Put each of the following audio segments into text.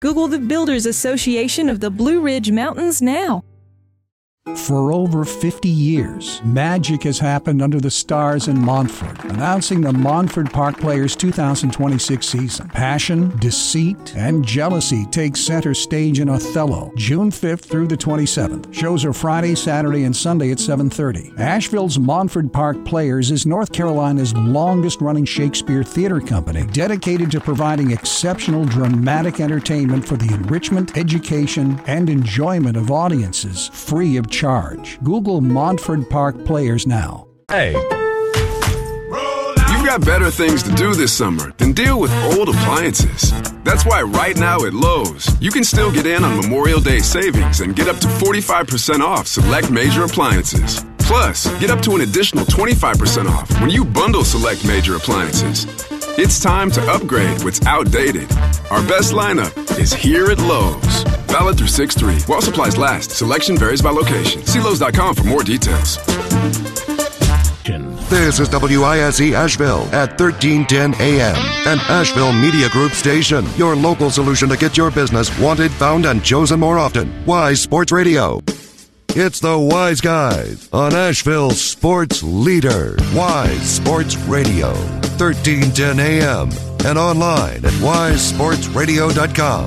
Google the Builders Association of the Blue Ridge Mountains now. For over 50 years, magic has happened under the stars in Montford, announcing the Montford Park Players 2026 season. Passion, deceit, and jealousy take center stage in Othello, June 5th through the 27th. Shows are Friday, Saturday, and Sunday at 7:30. Asheville's Montford Park Players is North Carolina's longest-running Shakespeare theater company, dedicated to providing exceptional dramatic entertainment for the enrichment, education, and enjoyment of audiences, free of charge. Google Montford Park Players now. Hey. You've got better things to do this summer than deal with old appliances. That's why right now at Lowe's, you can still get in on Memorial Day savings and get up to 45% off select major appliances. Plus, get up to an additional 25% off when you bundle select major appliances. It's time to upgrade what's outdated. Our best lineup is here at Lowe's. Valid through 6/3. While supplies last. Selection varies by location. See Lowe's.com for more details. This is WISE Asheville at 1310 AM, an Asheville Media Group station. Your local solution to get your business wanted, found, and chosen more often. Wise Sports Radio. It's the Wise Guys on Asheville's sports leader. Wise Sports Radio, 1310 AM, and online at wisesportsradio.com.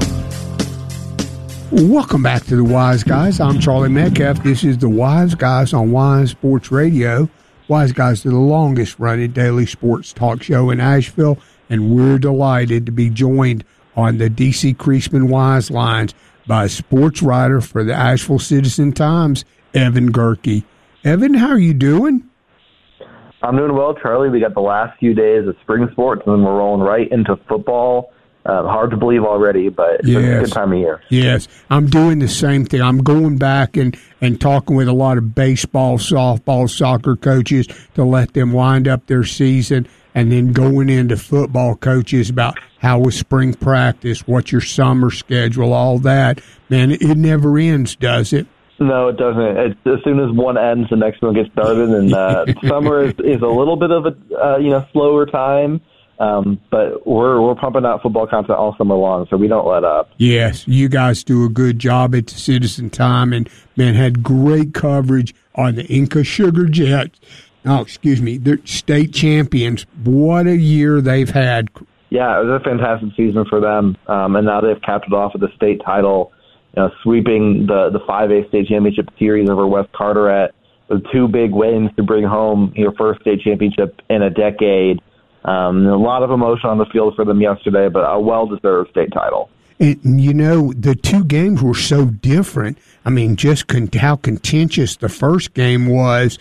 Welcome back to the Wise Guys. I'm Charlie Metcalf. This is the Wise Guys on Wise Sports Radio. Wise Guys are the longest-running daily sports talk show in Asheville, and we're delighted to be joined on the D.C. Creasman Wise lines by a sports writer for the Asheville Citizen-Times, Evan Gerke. Evan, how are you doing? I'm doing well, Charlie. We got the last few days of spring sports, and then we're rolling right into football. Hard to believe already, but it's a good time of year. Yes, I'm doing the same thing. I'm going back and talking with a lot of baseball, softball, soccer coaches to let them wind up their season, and then going into football coaches about how was spring practice, what's your summer schedule, all that. Man, it never ends, does it? No, it doesn't. As soon as one ends, the next one gets started, and summer is a little bit of a slower time. But we're pumping out football content all summer long, so we don't let up. Yes, you guys do a good job at the Citizen Time, and man, had great coverage on the Inca Sugar Jets. Oh, excuse me, they're state champions. What a year they've had. Yeah, it was a fantastic season for them, and now they've capped it off with a state title, sweeping the 5A state championship series over West Carteret with two big wins to bring home your first state championship in a decade. A lot of emotion on the field for them yesterday, but a well-deserved state title. And, the two games were so different. I mean, just how contentious the first game was.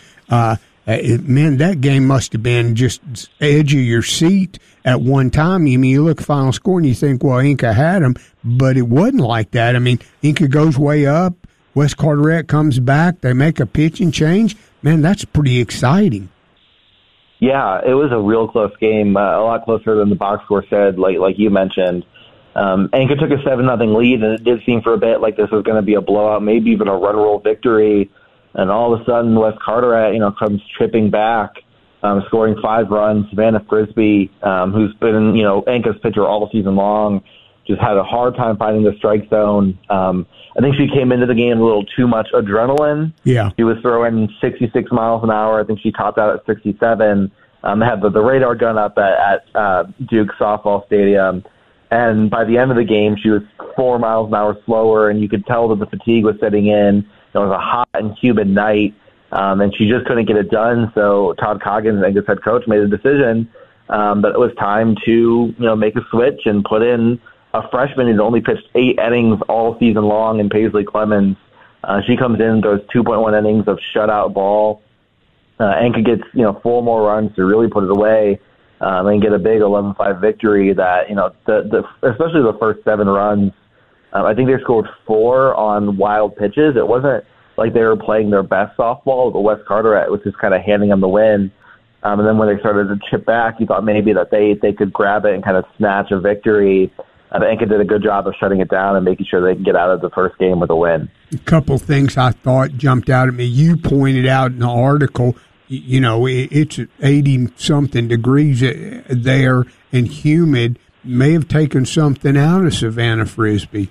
That game must have been just edge of your seat at one time. I mean, you look at final score and you think, well, Inca had them, but it wasn't like that. I mean, Inca goes way up, West Carteret comes back, they make a pitching change. Man, that's pretty exciting. Yeah, it was a real close game, a lot closer than the box score said, like you mentioned. Inca took a 7-0 lead, and it did seem for a bit like this was going to be a blowout, maybe even a run-roll victory. And all of a sudden, West Carteret, comes tripping back, scoring 5 runs. Savannah Frisbee, who's been, Inca's pitcher all season long, just had a hard time finding the strike zone. I think she came into the game a little too much adrenaline. Yeah. She was throwing 66 miles an hour. I think she topped out at 67. Had the radar gun up at Duke Softball Stadium. And by the end of the game, she was 4 miles an hour slower, and you could tell that the fatigue was setting in. It was a hot and humid night, and she just couldn't get it done. So Todd Coggins, Inca's head coach, made a decision that it was time to make a switch and put in a freshman who's only pitched 8 innings all season long in Paisley Clemens. She comes in, throws 2.1 innings of shutout ball. Inca gets 4 more runs to really put it away and get a big 11-5 victory. That especially the first 7 runs. I think they scored 4 on wild pitches. It wasn't like they were playing their best softball, but West Carteret was just kind of handing them the win. And then when they started to chip back, you thought maybe that they could grab it and kind of snatch a victory. Inca did a good job of shutting it down and making sure they can get out of the first game with a win. A couple things I thought jumped out at me. You pointed out in the article, it's 80-something degrees there and humid. May have taken something out of Savannah Frisbee.